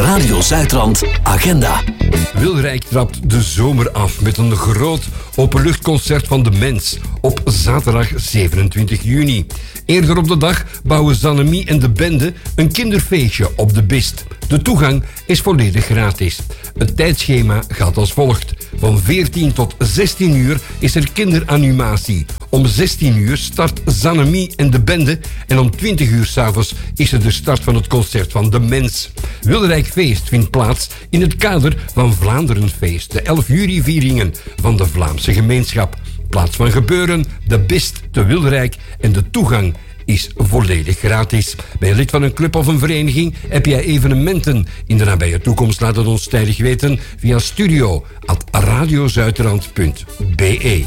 Radio Zuidrand Agenda. Wilrijk trapt de zomer af met een groot openluchtconcert van De Mens op zaterdag 27 juni. Eerder op de dag bouwen Zannemie en de bende een kinderfeestje op de Bist. De toegang is volledig gratis. Het tijdschema gaat als volgt. Van 14 tot 16 uur is er kinderanimatie. Om 16 uur start Zannemie en de bende. En om 20 uur 's avonds is er de start van het concert van De Mens. Wilrijkfeest vindt plaats in het kader van Vlaanderenfeest. De 11 juli-vieringen van de Vlaamse gemeenschap. Plaats van gebeuren, de Bist te Wilrijk en de toegang is volledig gratis. Ben je lid van een club of een vereniging? Heb jij evenementen in de nabije toekomst? Laat het ons tijdig weten via studio@radiozuiderland.be.